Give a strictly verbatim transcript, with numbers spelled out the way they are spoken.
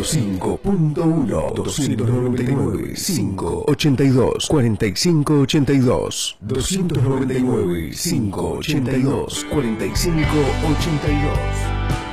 cinco punto uno, dos nueve nueve, cinco ocho dos, cuatro cinco ocho dos, dos nueve nueve, cinco ocho dos, cuatro cinco ocho dos.